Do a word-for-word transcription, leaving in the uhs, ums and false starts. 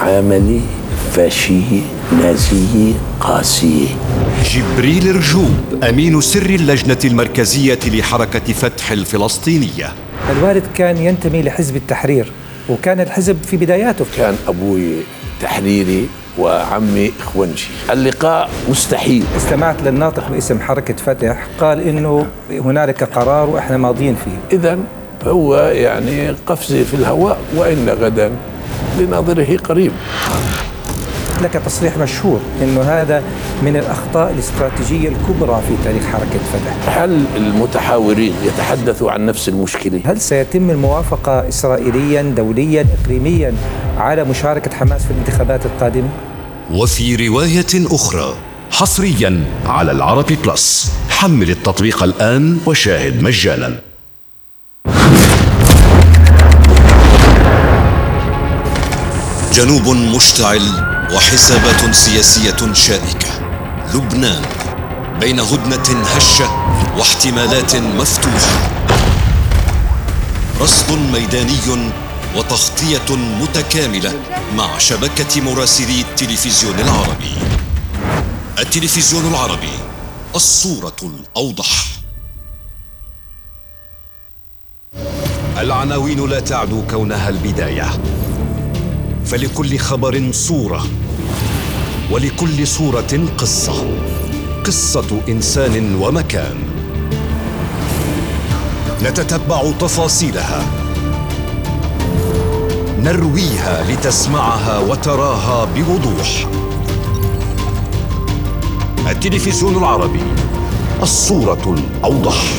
معاملة فاشية نازية قاسية. جبريل رجوب أمين سر اللجنة المركزية لحركة فتح الفلسطينية. الوالد كان ينتمي لحزب التحرير، وكان الحزب في بداياته. كان أبوي تحريري وعمي إخوانجي. اللقاء مستحيل. استمعت للناطق باسم حركة فتح، قال إنه هنالك قرار وإحنا ماضيين فيه. إذن هو يعني قفزة في الهواء، وإن غدا لناظره قريب. لك تصريح مشهور إنه هذا من الأخطاء الاستراتيجية الكبرى في تاريخ حركة فتح. هل المتحاورين يتحدثوا عن نفس المشكلة؟ هل سيتم الموافقة إسرائيليا دوليا إقليميا على مشاركة حماس في الانتخابات القادمة؟ وفي رواية أخرى حصريا على العربي بلس، حمل التطبيق الآن وشاهد مجانا. جنوب مشتعل وحسابات سياسية شائكة. لبنان بين هدنة هشة واحتمالات مفتوحة. رصد ميداني وتغطية متكاملة مع شبكة مراسلي التلفزيون العربي. التلفزيون العربي، الصورة الأوضح. العناوين لا تعدو كونها البداية، فلكل خبر صورة، ولكل صورة قصة. قصة إنسان ومكان، نتتبع تفاصيلها، نرويها لتسمعها وتراها بوضوح. التلفزيون العربي، الصورة الأوضح.